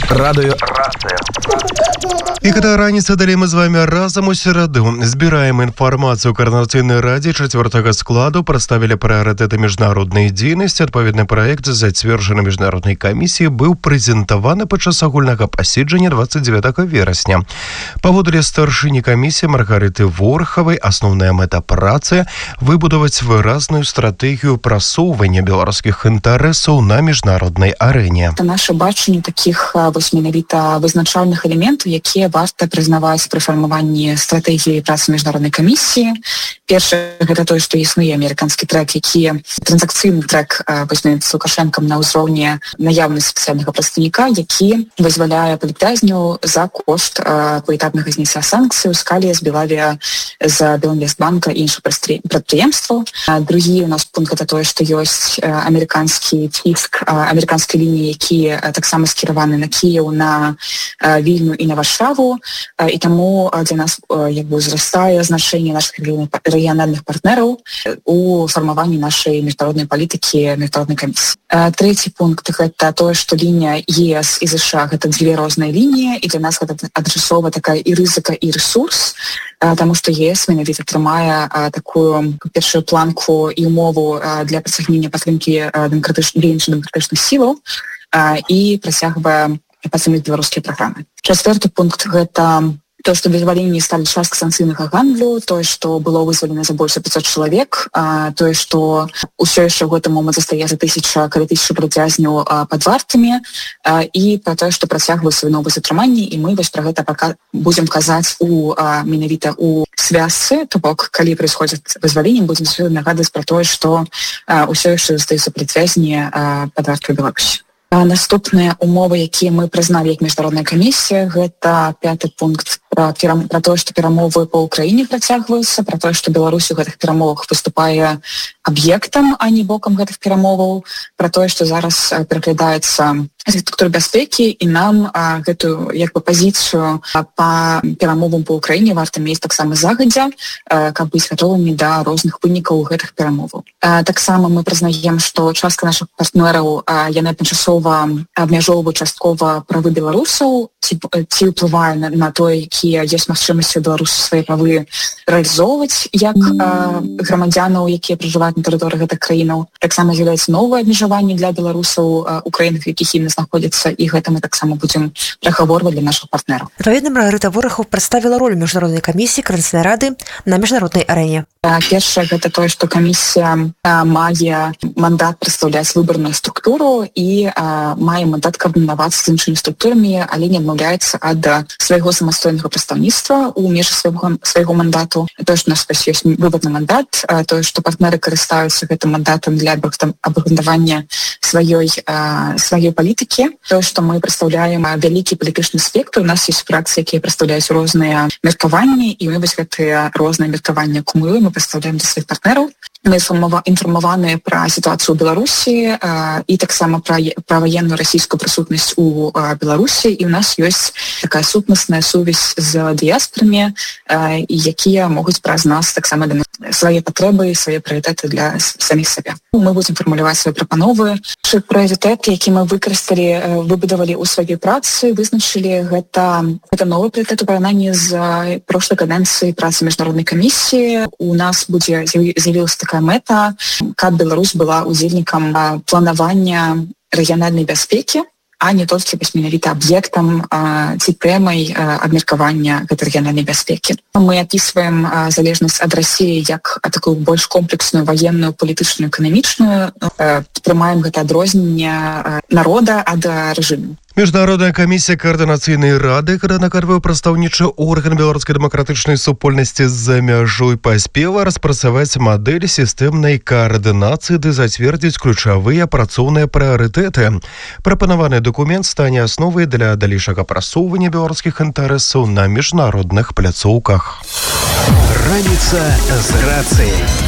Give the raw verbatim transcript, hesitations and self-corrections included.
Радыё. І гэта раніца, далей мы з вами разам у сераду. Збіраем інфармацыю. Координацыйнай радзе чацвёртага складу прадставілі прыярытэты міжнароднай дзейнасці. Адпаведны праект, зацверджаны міжнароднай камісіяй, быў прэзентаваны падчас агульнага паседжання двадцать девятого верасня. Паводле старшыні камісіі Маргарыты Ворхавай, асноўная мэта працы – выбудаваць выразную стратэгію прасоўвання беларускіх інтарэсаў на міжнароднай арэне. Это наше бачанне такіх вось менавіта вызначальных элементаў, якія варта прызнаваць пры фармаванні стратэгіі працы міжнароднай камісіі. Першае, гэта тое, што існуе амерыканскі трек, які транзакцыйны трек з Лукашэнкам на ўзроўні наяўнасці спецыяльнага прадстаўніка, які дазваляе палітвязню за кошт паэтапнага зняцця санкцый у скале з Белавія, з Белінвестбанка і іншых прадпрыемстваў. Другі у нас пункт гэта тое, што ёсць амерыканскі ціск, амерыканскай лініі, які таксама скіраваны на Кіеў, на Вільню і на Варшаву, і таму для нас як бы узрастае значэнне нашых рэгіянальных партнераў у фармаванні нашай міжнароднай палітыкі, міжнароднай камісіі. Трэці пункт гэта тое, што лінія ЕС і ЗША гэта дзве розныя лініі, і для нас гэта адначасова такая і рызыка, і ресурс, таму што ЕС менавіта трымае такую першую планку і умову для працягнення падтрымкі дэмакратычных сілаў і працягвае падтрымліваць беларускія праграмы. Чацвёрты пункт гэта то, што дазваленні сталі часткай санкцыйнага гандлю, тое, што было вызвалена за больш за пятьсот чалавек, тое, што ўсё яшчэ ў гэты момант застаецца тысяча, каля тысячы палітвязняў пад вартамі, і пра тое, што працягваюць свае новыя затрыманні, і мы вось пра гэта пака будзем казаць у менавіта у звязцы, то бок, калі праисходзіць вызваленне, будзем нагадваць пра тое, што ўсё яшчэ застаюцца палітвязні пад вартай Беларусі. Наступныя умовы, якія мы прызналі як міжнародная камісія, гэта пяты пункт пра, пра тое, што перамовы па Ўкраіне працягваюцца, пра тое, што Беларусь у гэтых перамовах выступае аб'ектам, а не бокам гэтых перамоваў, пра тое, што зараз пераглядаецца архітэктура бяспекі, і нам а, гэтую як бы пазіцыю па перамовам па Ўкраіне варта мець таксама загадзя, а, каб быць гатовымі да розных вынікаў гэтых перамоваў. А, таксама мы прызнаем, што частка нашых партнераў а, яны адначасова абмяжоўваюць часткова правы беларусаў, ці, ці ўплывае на, на тое, якія ёсць магчымасці беларусаў свае правы рэалізоўваць як а, грамадзянаў, якія пражываюць на тэрыторыі гэтых краінаў. Таксама з'яўляецца новае абмежаванне для беларусаў Украіны, якіх імі знаходзяцца, і гэта мы таксама будзем прагаворваць для нашых партнераў. Адпаведна, Маргарыта Ворхаў прадставіла роль міжнароднай камісіі Координацыйнай рады на міжнароднай арэне. Першае, гэта тое, што камісія мае мандат прадстаўляць выбарную структуру і мае мандат каардынавацца з іншымі структурамі, але не адмаўляецца ад свайго самастойнага прадстаўніцтва ў межах свайго, свайго мандату. Тое, што у нас ёсць выбарны мандат, тое, што партнеры карыстаюцца гэтым мандатам для абгрунтавання сваёй, сваёй палітыкі, тое, што мы прадстаўляем вялікі палітычны спектр, у нас ёсць фракцыі, якія прадстаўляюць розныя меркаванні, і мы вось гэтыя розныя меркаванні акумулюем, мы прадстаўляем для сваіх партнераў. Мы інфармаваны пра сітуацыю ў Беларусі і таксама пра, пра ваенную расійскую прысутнасць у Беларусі, і ў нас ёсць такая сутнасная сувязь з дыяспарамі, якія могуць праз нас таксама да свае патрэбы, свае прыярытэты для саміх сябе. Мы будзем фармуляваць свае прапановы. Прыярытэт, які мы выкарысталі, выбудавалі ў сваёй працы, вызначылі гэта, гэта новы прыярытэт у параўнанні з прошлай кадэнцыі працы міжнароднай камісіі. У нас будзе з'явілася такая мэта, каб Беларусь была удзельнікам планавання рэгіянальнай бяспекі, а не толькі менавіта аб'ектам ці тэмай абмеркавання гэтай рэгіянальнай бяспекі. Мы апісваем залежнасць ад Расіі як такую больш комплексную ваенную, палітычную, эканамічную, прымаем гэта адрозненне народа ад рэжыму. Міжнародная камісія Координацыйнай рады, когда накарвае прадстаўнічы орган беларускай дэмакратычнай супольнасці з-за мяжой паспела распрацаваць мадэль сістэмнай каардынацыі ды зацвердзіць ключавыя працоўныя прыярытэты. Прапанаваны документ стане асновай для далейшага прасоўвання беларускіх інтарэсаў на міжнародных пляцоўках. Раніца з рацыяй.